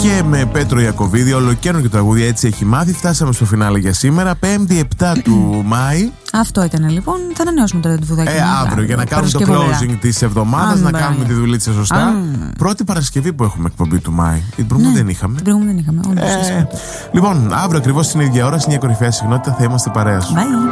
Και με Πέτρο Ιακωβίδη, ολοκαίρινο τραγούδι, έτσι έχει μάθει. Φτάσαμε στο φινάλε για σήμερα, 5η 7 του Μάη. Αυτό ήταν λοιπόν. Θα ανανεώσουμε το ραντεβουδάκι. Αύριο για να κάνουμε το closing της εβδομάδας, να κάνουμε τη δουλίτσα σωστά. Πρώτη Παρασκευή που έχουμε εκπομπή του Μάη. Την προηγούμενη δεν είχαμε. Την προηγούμενη δεν είχαμε. Λοιπόν, αύριο ακριβώς στην ίδια ώρα, στην μια κορυφαία συχνότητα θα είμαστε παρέα σου. Bye.